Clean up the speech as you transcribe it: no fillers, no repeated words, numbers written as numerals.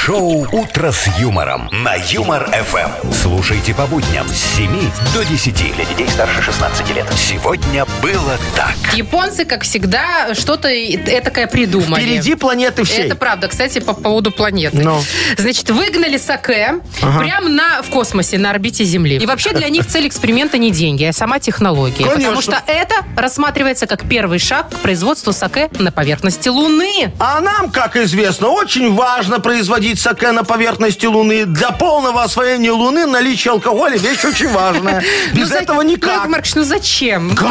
Шоу «Утро с юмором» на Юмор ФМ. Слушайте по будням с 7 до 10. Для детей старше 16 лет. Сегодня было так. Японцы, как всегда, что-то этакое придумали. Впереди планеты всей. Это правда, кстати, по поводу планеты. Ну. Значит, выгнали саке прямо в космосе, на орбите Земли. И вообще для них цель эксперимента не деньги, а сама технология. Конечно. Потому что это рассматривается как первый шаг к производству саке на поверхности Луны. А нам, как известно, очень важно производить саке на поверхности Луны. Для полного освоения Луны наличие алкоголя вещь очень важная. Без этого никак. Яков Маркович, ну зачем?